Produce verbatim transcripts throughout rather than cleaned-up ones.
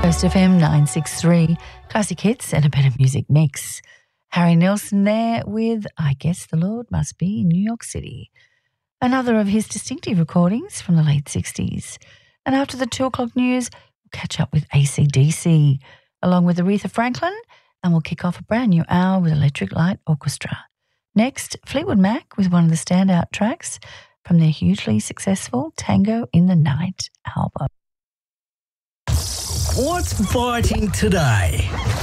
Coast F M nine sixty-three, classic hits and a better music mix. Harry Nilsson there with I Guess the Lord Must Be in New York City, another of his distinctive recordings from the late sixties. And after the two o'clock news, we'll catch up with A C D C along with Aretha Franklin, and we'll kick off a brand new hour with Electric Light Orchestra. Next, Fleetwood Mac with one of the standout tracks from their hugely successful Tango in the Night album. What's biting today?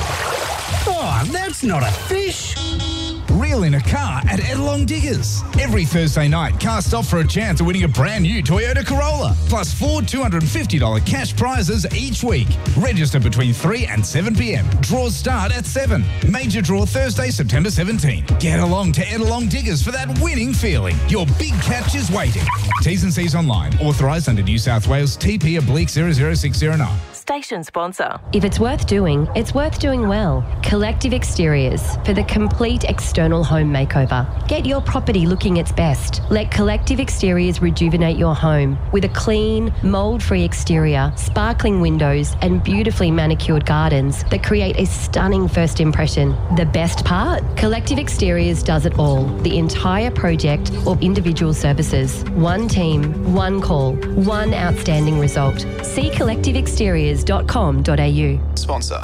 Oh, that's not a fish. Reel in a car at Edelong Diggers. Every Thursday night, cars stop for a chance of winning a brand new Toyota Corolla, plus four two hundred fifty dollars cash prizes each week. Register between three and seven p.m. Draws start at seven. Major draw Thursday, September seventeenth. Get along to Edelong Diggers for that winning feeling. Your big catch is waiting. T's and C's online. Authorised under New South Wales T P oblique zero zero six zero nine. Station sponsor. If it's worth doing, it's worth doing well. Collective Exteriors for the complete external home makeover. Get your property looking its best. Let Collective Exteriors rejuvenate your home with a clean, mould-free exterior, sparkling windows and beautifully manicured gardens that create a stunning first impression. The best part? Collective Exteriors does it all. The entire project or individual services. One team, one call, one outstanding result. See collective exteriors dot com dot a u. Sponsor.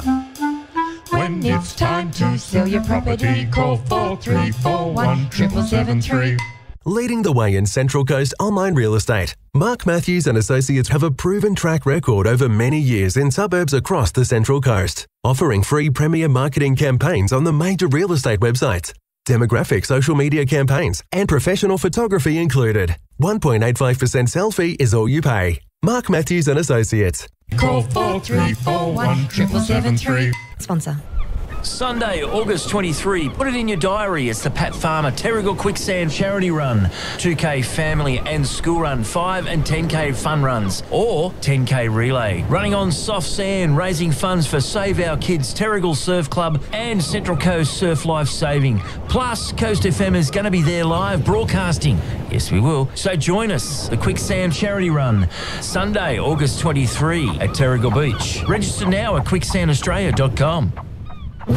When it's time to sell your property, call four three four one, seven seven three. Leading the way in Central Coast online real estate, Mark Matthews and Associates have a proven track record over many years in suburbs across the Central Coast, offering free premier marketing campaigns on the major real estate websites, demographic social media campaigns, and professional photography included. one point eight five percent sell fee is all you pay. Mark Matthews and Associates. Call four three four one, seven seven three. Sponsor. Sunday, August twenty-third. Put it in your diary. It's the Pat Farmer Terrigal Quicksand Charity Run. two K family and school run. five and ten K fun runs. Or ten K relay. Running on soft sand, raising funds for Save Our Kids, Terrigal Surf Club and Central Coast Surf Life Saving. Plus, Coast F M is going to be there live broadcasting. Yes, we will. So join us. The Quicksand Charity Run. Sunday, August twenty-third at Terrigal Beach. Register now at quicksand australia dot com.